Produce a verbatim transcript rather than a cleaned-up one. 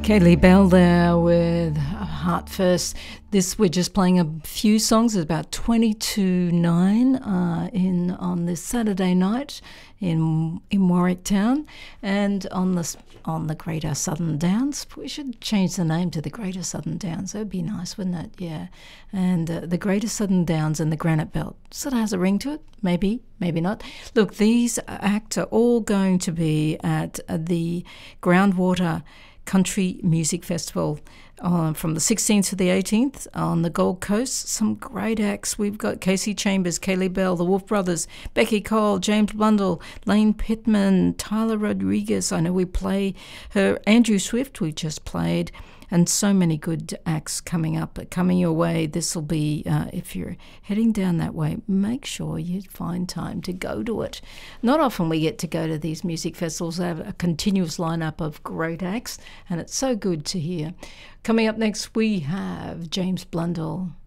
Kaylee Bell there with Heart First. This, we're just playing a few songs. It's about twenty to nine uh, in on this Saturday night in in Warwick Town, and on the on the Greater Southern Downs. We should change the name to the Greater Southern Downs. That would be nice, wouldn't it? Yeah. And uh, the Greater Southern Downs and the Granite Belt sort of has a ring to it. Maybe, maybe not. Look, these acts are all going to be at uh, the Groundwater Country Music Festival uh, from the sixteenth to the eighteenth on the Gold Coast. Some great acts. We've got Casey Chambers, Kaylee Bell, the Wolf Brothers, Becky Cole, James Blundell, Lane Pittman, Tyler Rodriguez. I know we play her. Andrew Swift we just played. And so many good acts coming up, coming your way. This will be, uh, if you're heading down that way, make sure you find time to go to it. Not often we get to go to these music festivals. They have a continuous lineup of great acts, and it's so good to hear. Coming up next, we have James Blundell.